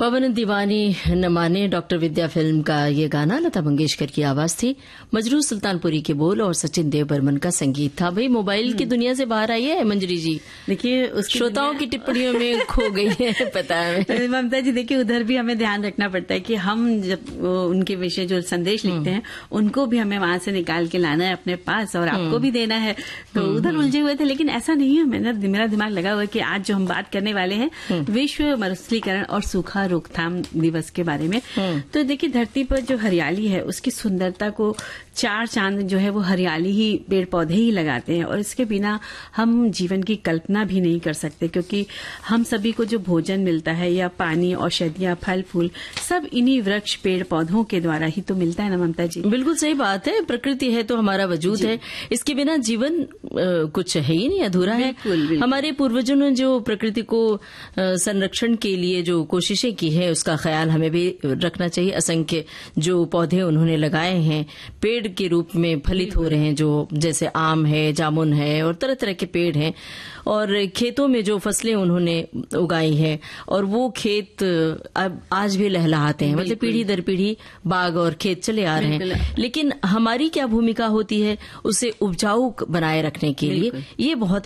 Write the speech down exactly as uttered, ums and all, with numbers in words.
पवन दीवानी न माने डॉक्टर विद्या फिल्म का ये गाना लता मंगेशकर की आवाज थी, मजरू सुल्तानपुरी के बोल और सचिन देव बर्मन का संगीत था। भाई मोबाइल की दुनिया से बाहर आई है मंजरी जी, देखिए श्रोताओं की टिप्पणियों में खो गई है, पता है ममता जी। देखिए उधर भी हमें ध्यान रखना पड़ता है कि हम जब उनके विषय जो संदेश लिखते हैं उनको भी हमें वहां से निकाल के लाना है अपने पास और आपको भी देना है। तो उधर उलझे हुए थे, लेकिन ऐसा नहीं है। मैंने मेरा दिमाग लगा हुआ है कि आज जो हम बात करने वाले हैं विश्व मरुस्थलीकरण और सूखा रोकथाम दिवस के बारे में। तो देखिए धरती पर जो हरियाली है उसकी सुंदरता को चार चांद जो है वो हरियाली ही, पेड़ पौधे ही लगाते हैं, और इसके बिना हम जीवन की कल्पना भी नहीं कर सकते, क्योंकि हम सभी को जो भोजन मिलता है या पानी, औषधियां, फल फूल सब इन्हीं वृक्ष पेड़ पौधों के द्वारा ही तो मिलता है ना ममता जी। बिल्कुल सही बात है। प्रकृति है तो हमारा वजूद है, इसके बिना जीवन आ, कुछ है ही नहीं, अधूरा है। बिल्कुल, बिल्कुल। हमारे पूर्वजों ने जो प्रकृति को संरक्षण के लिए जो कोशिशें की है उसका ख्याल हमें भी रखना चाहिए। असंख्य जो पौधे उन्होंने लगाए हैं, पेड़ के रूप में फलित हो रहे हैं, जो जैसे आम है, जामुन है और तरह तरह के पेड़ हैं, और खेतों में जो फसलें उन्होंने उगाई है और वो खेत अब आज भी लहलहाते हैं। मतलब पीढ़ी दर पीढ़ी बाग और खेत चले आ रहे हैं, लेकिन हमारी क्या भूमिका होती है उसे उपजाऊ बनाए रखने के लिए, ये बहुत